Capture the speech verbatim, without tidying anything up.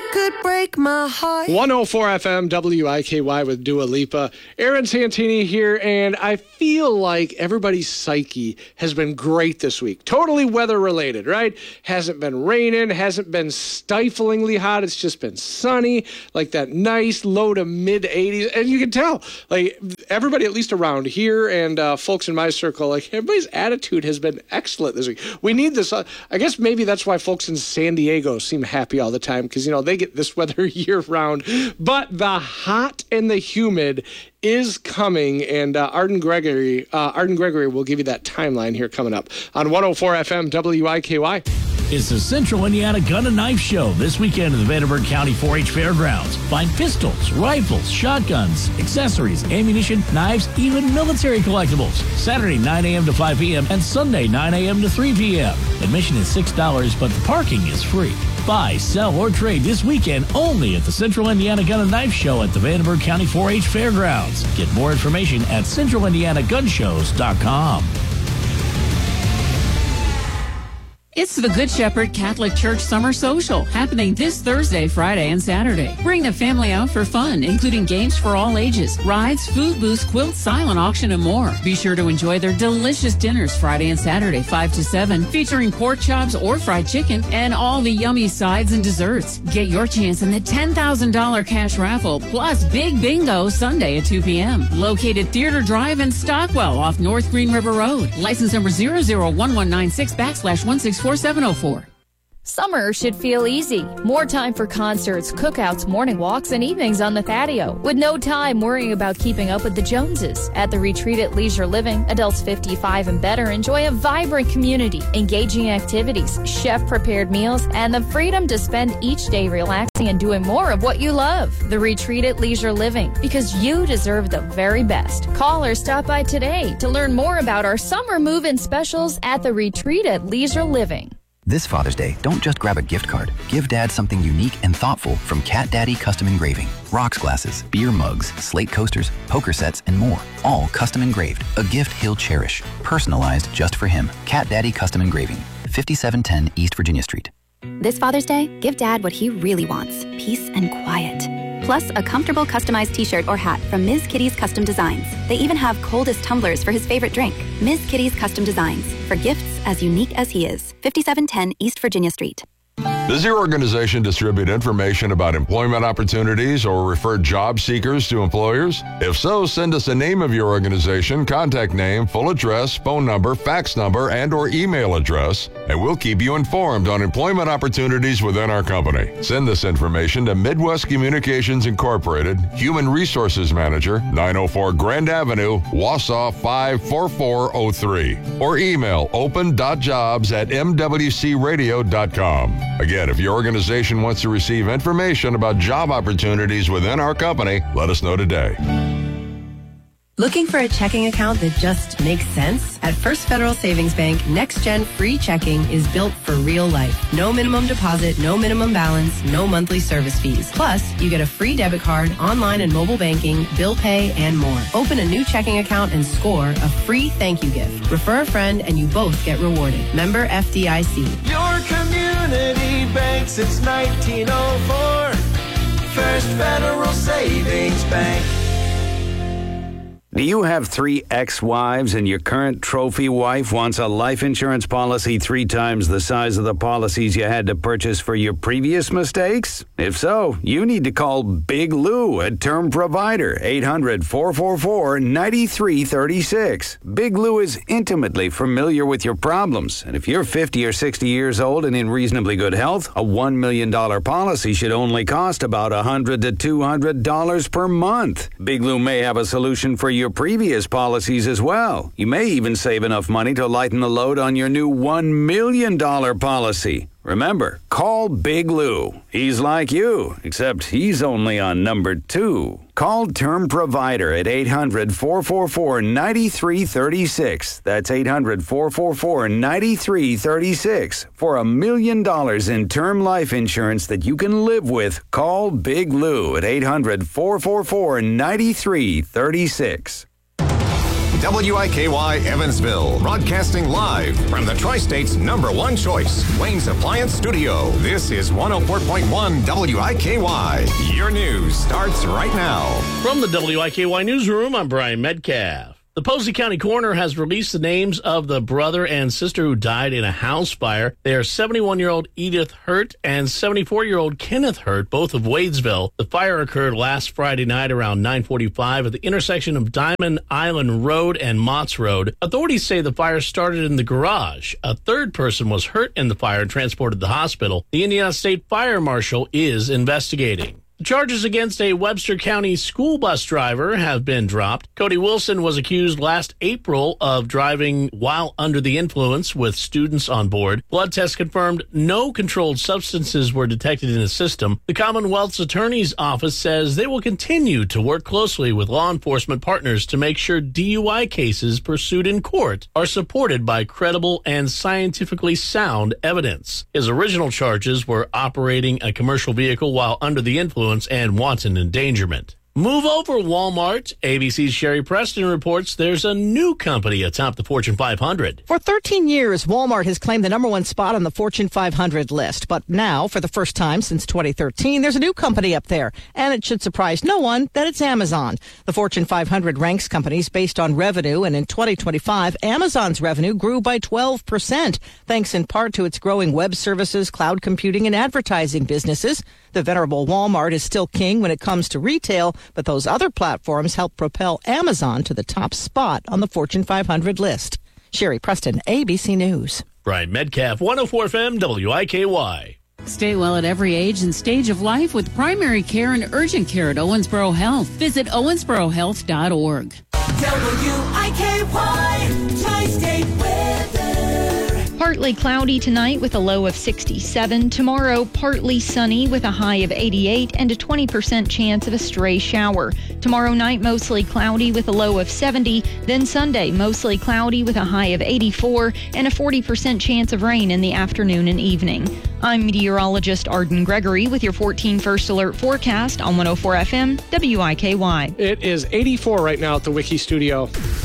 could break my heart. one oh four F M, W I K Y with Dua Lipa. Aaron Santini here, and I feel like everybody's psyche has been great this week. Totally weather-related, right? Hasn't been raining, hasn't been stiflingly hot. It's just been sunny, like that nice low to mid eighties. And you can tell, like, everybody, at least around here and uh, folks in my circle, like, everybody's attitude has been excellent this week. We need this. Uh, I guess maybe that's why folks in San Diego seem happy all the time, because, you know, they get this weather year-round. But the hot and the humid is coming, and uh, Arden Gregory uh, Arden Gregory will give you that timeline here coming up on one oh four F M W I K Y. It's the Central Indiana Gun and Knife Show this weekend at the Vandenberg County four H Fairgrounds. Find pistols, rifles, shotguns, accessories, ammunition, knives, even military collectibles. Saturday nine a.m. to five p.m. and Sunday nine a.m. to three p.m. Admission is six dollars, but the parking is free. Buy, sell, or trade this weekend only at the Central Indiana Gun and Knife Show at the Vandenberg County four H Fairgrounds. Get more information at central indiana gun shows dot com. It's the Good Shepherd Catholic Church Summer Social, happening this Thursday, Friday, and Saturday. Bring the family out for fun, including games for all ages, rides, food booths, quilts, silent auction, and more. Be sure to enjoy their delicious dinners Friday and Saturday, five to seven, featuring pork chops or fried chicken, and all the yummy sides and desserts. Get your chance in the ten thousand dollars cash raffle, plus Big Bingo Sunday at two p.m. Located Theater Drive in Stockwell off North Green River Road. License number zero zero one one nine six backslash one six four seven oh four. Summer should feel easy. More time for concerts, cookouts, morning walks, and evenings on the patio. With no time worrying about keeping up with the Joneses. At the Retreat at Leisure Living, adults fifty-five and better enjoy a vibrant community, engaging activities, chef-prepared meals, and the freedom to spend each day relaxing and doing more of what you love. The Retreat at Leisure Living, because you deserve the very best. Call or stop by today to learn more about our summer move-in specials at the Retreat at Leisure Living. This Father's Day, don't just grab a gift card. Give Dad something unique and thoughtful from Cat Daddy Custom Engraving. Rocks glasses, beer mugs, slate coasters, poker sets, and more. All custom engraved. A gift he'll cherish. Personalized just for him. Cat Daddy Custom Engraving. fifty-seven ten East Virginia Street. This Father's Day, give Dad what he really wants. Peace and quiet. Plus, a comfortable customized t-shirt or hat from Miz Kitty's Custom Designs. They even have coldest tumblers for his favorite drink. Miz Kitty's Custom Designs. For gifts as unique as he is. fifty-seven ten East Virginia Street. Does your organization distribute information about employment opportunities or refer job seekers to employers? If so, send us the name of your organization, contact name, full address, phone number, fax number, and or email address, and we'll keep you informed on employment opportunities within our company. Send this information to Midwest Communications Incorporated, Human Resources Manager, nine oh four Grand Avenue, Wausau five four four oh three, or email open dot jobs at m w c radio dot com. Again, if your organization wants to receive information about job opportunities within our company, let us know today. Looking for a checking account that just makes sense? At First Federal Savings Bank, Next Gen Free Checking is built for real life. No minimum deposit, no minimum balance, no monthly service fees. Plus, you get a free debit card, online and mobile banking, bill pay, and more. Open a new checking account and score a free thank you gift. Refer a friend and you both get rewarded. Member F D I C. Your community bank since nineteen oh four. First Federal Savings Bank. Do you have three ex-wives and your current trophy wife wants a life insurance policy three times the size of the policies you had to purchase for your previous mistakes? If so, you need to call Big Lou at Term Provider, eight hundred, four four four, nine three three six. Big Lou is intimately familiar with your problems, and if you're fifty or sixty years old and in reasonably good health, a one million dollars policy should only cost about one hundred to two hundred dollars per month. Big Lou may have a solution for you your previous policies as well. You may even save enough money to lighten the load on your new one million dollars policy. Remember, call Big Lou. He's like you, except he's only on number two. Call Term Provider at eight hundred, four four four, nine three three six. That's eight hundred, four four four, nine three three six. For a million dollars in term life insurance that you can live with, call Big Lou at eight hundred, four four four, nine three three six. W I K Y Evansville, broadcasting live from the Tri-State's number one choice, Wayne's Appliance Studio. This is one oh four point one W I K Y. Your news starts right now. From the W I K Y Newsroom, I'm Brian Metcalf. The Posey County Coroner has released the names of the brother and sister who died in a house fire. They are seventy-one-year-old Edith Hurt and seventy-four-year-old Kenneth Hurt, both of Wadesville. The fire occurred last Friday night around nine forty-five at the intersection of Diamond Island Road and Motts Road. Authorities say the fire started in the garage. A third person was hurt in the fire and transported to the hospital. The Indiana State Fire Marshal is investigating. Charges against a Webster County school bus driver have been dropped. Cody Wilson was accused last April of driving while under the influence with students on board. Blood tests confirmed no controlled substances were detected in his system. The Commonwealth's Attorney's Office says they will continue to work closely with law enforcement partners to make sure D U I cases pursued in court are supported by credible and scientifically sound evidence. His original charges were operating a commercial vehicle while under the influence and wanton endangerment. Move over, Walmart. A B C's Sherry Preston reports there's a new company atop the Fortune five hundred. For thirteen years, Walmart has claimed the number one spot on the Fortune five hundred list. But now, for the first time since twenty thirteen, there's a new company up there. And it should surprise no one that it's Amazon. The Fortune five hundred ranks companies based on revenue, and in twenty twenty-five, Amazon's revenue grew by twelve percent, thanks in part to its growing web services, cloud computing, and advertising businesses. The venerable Walmart is still king when it comes to retail, but those other platforms help propel Amazon to the top spot on the Fortune five hundred list. Sherry Preston, A B C News. Brian Metcalf, one oh four F M, W I K Y. Stay well at every age and stage of life with primary care and urgent care at Owensboro Health. Visit owensboro health dot org. W I K Y, Tri-State weather. Partly cloudy tonight with a low of sixty-seven. Tomorrow, partly sunny with a high of eighty-eight and a twenty percent chance of a stray shower. Tomorrow night, mostly cloudy with a low of seventy. Then Sunday, mostly cloudy with a high of eighty-four and a forty percent chance of rain in the afternoon and evening. I'm meteorologist Arden Gregory with your fourteen First Alert forecast on one oh four F M, W I K Y. It is eighty-four right now at the Wiki Studio.